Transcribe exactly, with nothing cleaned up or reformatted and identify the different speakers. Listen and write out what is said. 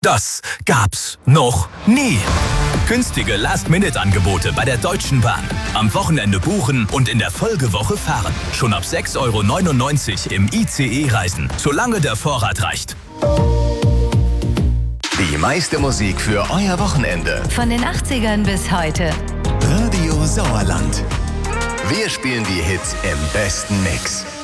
Speaker 1: Das gab's noch nie. Günstige Last-Minute-Angebote bei der Deutschen Bahn. Am Wochenende buchen und in der Folgewoche fahren. Schon ab sechs Euro neunundneunzig im I C E-Reisen, solange der Vorrat reicht.
Speaker 2: Die meiste Musik für euer Wochenende.
Speaker 3: Von den achtzigern bis heute.
Speaker 2: Radio Sauerland. Wir spielen die Hits im besten Mix.